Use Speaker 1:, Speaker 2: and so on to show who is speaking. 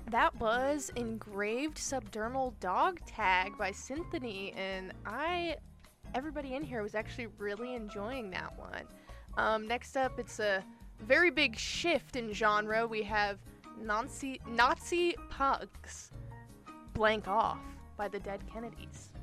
Speaker 1: That was Engraved Subdermal Dog Tag by Symphony, and everybody in here was actually really enjoying that one. Next up, it's a very big shift in genre. We have Nazi Pugs, Blank Off by the Dead Kennedys.